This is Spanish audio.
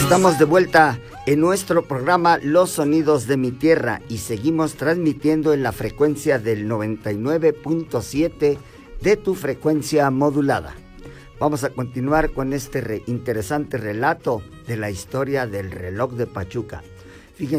Estamos de vuelta en nuestro programa Los Sonidos de mi Tierra y seguimos transmitiendo en la frecuencia del 99.7 de tu frecuencia modulada. Vamos a continuar con este interesante relato de la historia del reloj de Pachuca.